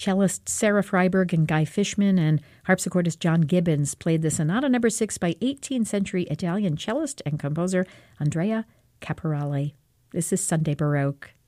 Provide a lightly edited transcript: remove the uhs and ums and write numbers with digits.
Cellist Sarah Freiberg and Guy Fishman and harpsichordist John Gibbons played the Sonata No. 6 by 18th century Italian cellist and composer Andrea Caporale. This is Sunday Baroque.